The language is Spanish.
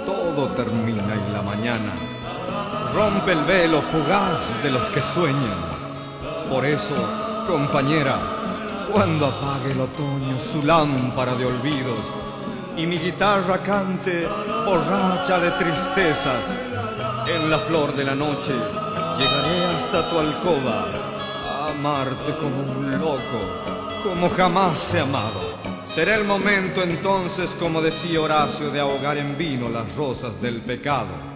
todo termina y la mañana rompe el velo fugaz de los que sueñan. Por eso, compañera, cuando apague el otoño su lámpara de olvidos y mi guitarra cante borracha de tristezas, en la flor de la noche llegaré hasta tu alcoba a amarte como un loco, como jamás he amado. Será el momento entonces, como decía Horacio, de ahogar en vino las rosas del pecado.